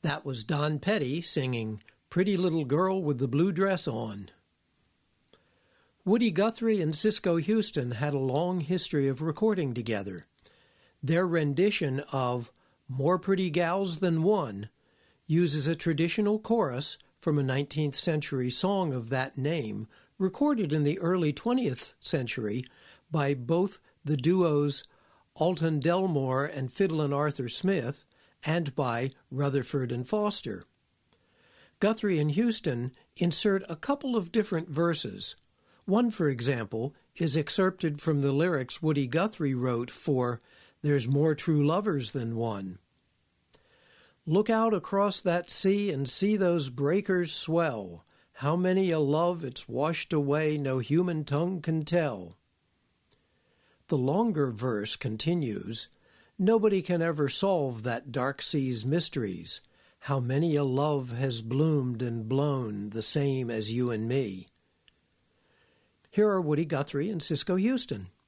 That was Don Petty singing Pretty Little Girl with the Blue Dress On. Woody Guthrie and Cisco Houston had a long history of recording together. Their rendition of More Pretty Gals Than One uses a traditional chorus from a 19th century song of that name, recorded in the early 20th century by both the duos Alton Delmore and Fiddlin' Arthur Smith, and by Rutherford and Foster. Guthrie and Houston insert a couple of different verses. One, for example, is excerpted from the lyrics Woody Guthrie wrote for There's More True Lovers Than One. Look out across that sea and see those breakers swell. How many a love it's washed away no human tongue can tell. The longer verse continues, Nobody can ever solve that dark sea's mysteries. How many a love has bloomed and blown the same as you and me. Here are Woody Guthrie and Cisco Houston.